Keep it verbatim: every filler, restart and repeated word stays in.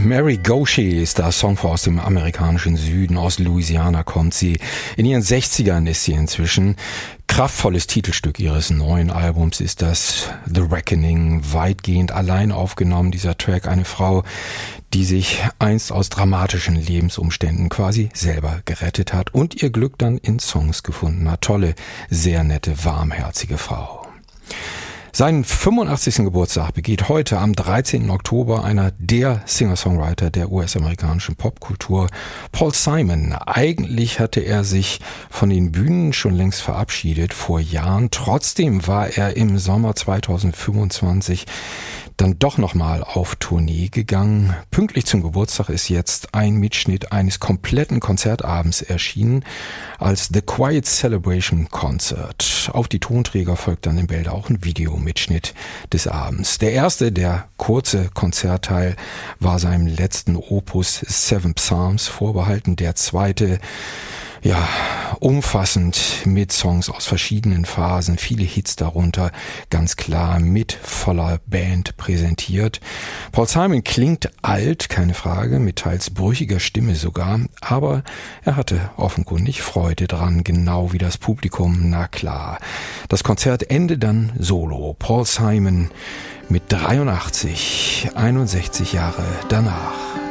Mary Gaucher ist der Song aus dem amerikanischen Süden, aus Louisiana kommt sie. In ihren sechzigern ist sie inzwischen. Kraftvolles Titelstück ihres neuen Albums ist das The Reckoning, weitgehend allein aufgenommen, dieser Track. Eine Frau, die sich einst aus dramatischen Lebensumständen quasi selber gerettet hat und ihr Glück dann in Songs gefunden hat. Tolle, sehr nette, warmherzige Frau. Seinen fünfundachtzigsten Geburtstag begeht heute am dreizehnten Oktober einer der Singer-Songwriter der U S-amerikanischen Popkultur, Paul Simon. Eigentlich hatte er sich von den Bühnen schon längst verabschiedet vor Jahren. Trotzdem war er im Sommer zweitausendfünfundzwanzig dann doch nochmal auf Tournee gegangen. Pünktlich zum Geburtstag ist jetzt ein Mitschnitt eines kompletten Konzertabends erschienen als The Quiet Celebration Concert. Auf die Tonträger folgt dann im Bild auch ein Videomitschnitt des Abends. Der erste, der kurze Konzertteil, war seinem letzten Opus Seven Psalms vorbehalten. Der zweite, ja, umfassend mit Songs aus verschiedenen Phasen, viele Hits darunter, ganz klar mit voller Band präsentiert. Paul Simon klingt alt, keine Frage, mit teils brüchiger Stimme sogar, aber er hatte offenkundig Freude dran, genau wie das Publikum, na klar. Das Konzert endet dann solo. Paul Simon mit dreiundachtzig, einundsechzig Jahre danach.